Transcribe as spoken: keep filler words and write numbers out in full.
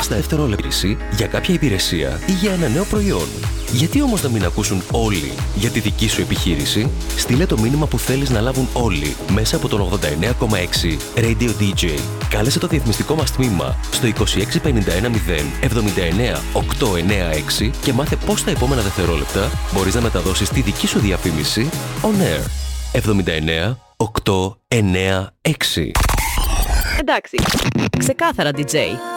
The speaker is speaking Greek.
εξήντα δευτερόλεπτα για κάποια υπηρεσία ή για ένα νέο προϊόν. Γιατί όμως να μην ακούσουν όλοι για τη δική σου επιχείρηση? Στείλε το μήνυμα που θέλεις να λάβουν όλοι μέσα από τον ογδόντα εννέα κόμμα έξι Radio ντι τζέι. Κάλεσε το διαφημιστικό μας τμήμα στο είκοσι έξι πενήντα ένα μηδέν εβδομήντα εννέα οκτακόσια ενενήντα έξι και μάθε πώς τα επόμενα δευτερόλεπτα μπορείς να μεταδώσεις τη δική σου διαφήμιση on air. εβδομήντα εννέα οκτακόσια ενενήντα έξι. Εντάξει, ξεκάθαρα ντι τζέι.